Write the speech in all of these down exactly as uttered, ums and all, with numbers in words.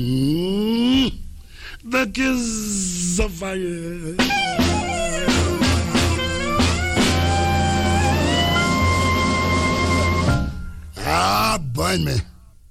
Mm, the kiss of fire. Ah, burn me.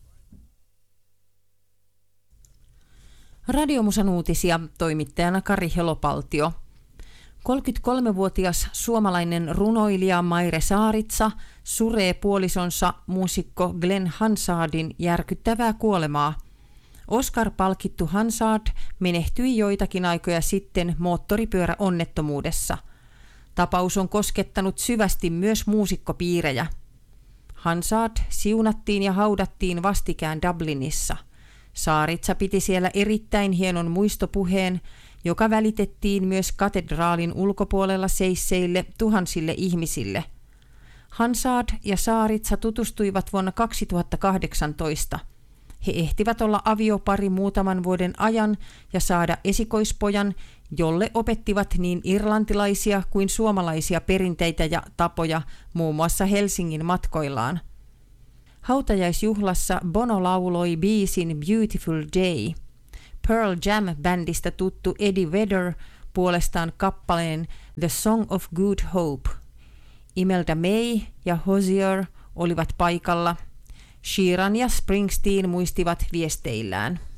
Radiomusan uutisia, toimittajana Kari Helopaltio. kolmekymmentäkolmevuotias suomalainen runoilija Maire Saaritsa suree puolisonsa muusikko Glenn Hansardin järkyttävää kuolemaa. Oscar-palkittu Hansard menehtyi joitakin aikoja sitten moottoripyöräonnettomuudessa. Tapaus on koskettanut syvästi myös muusikkopiirejä. Hansard siunattiin ja haudattiin vastikään Dublinissa. Saaritsa piti siellä erittäin hienon muistopuheen, joka välitettiin myös katedraalin ulkopuolella seisseille tuhansille ihmisille. Hansard ja Saaritsa tutustuivat vuonna kaksituhattakahdeksantoista. He ehtivät olla aviopari muutaman vuoden ajan ja saada esikoispojan, jolle opettivat niin irlantilaisia kuin suomalaisia perinteitä ja tapoja muun muassa Helsingin matkoillaan. Hautajaisjuhlassa Bono lauloi biisin Beautiful Day. Pearl Jam-bändistä tuttu Eddie Vedder puolestaan kappaleen The Song of Good Hope. Imelda May ja Hozier olivat paikalla. Sheeran ja Springsteen muistivat viesteillään.